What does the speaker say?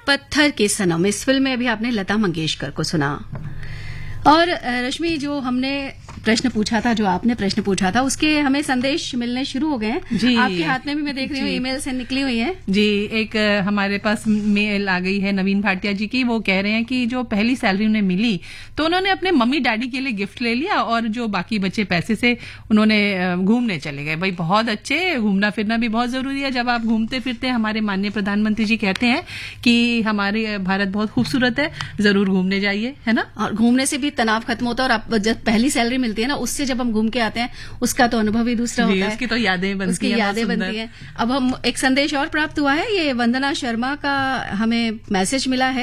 पत्थर के सनम, इस फिल्म में अभी आपने लता मंगेशकर को सुना। और रश्मि, जो हमने प्रश्न पूछा था, जो आपने प्रश्न पूछा था, उसके हमें संदेश मिलने शुरू हो गए हैं जी। आपके हाथ में भी मैं देख रही हूँ ईमेल से निकली हुई है जी। एक हमारे पास मेल आ गई है नवीन भाटिया जी की। वो कह रहे हैं कि जो पहली सैलरी उन्हें मिली तो उन्होंने अपने मम्मी डैडी के लिए गिफ्ट ले लिया और जो बाकी बचे पैसे से उन्होंने घूमने चले गए। भाई बहुत अच्छे, घूमना फिरना भी बहुत जरूरी है। जब आप घूमते फिरते, हमारे माननीय प्रधानमंत्री जी कहते हैं कि हमारे भारत बहुत खूबसूरत है, जरूर घूमने जाइए, है ना। और घूमने से भी तनाव खत्म होता है, और जब पहली सैलरी मिलती है ना, उससे जब हम घूम के आते हैं उसका तो अनुभव ही दूसरा होता है, उसकी तो यादें बनती हैं। अब हम एक संदेश और प्राप्त हुआ है, ये वंदना शर्मा का हमें मैसेज मिला है।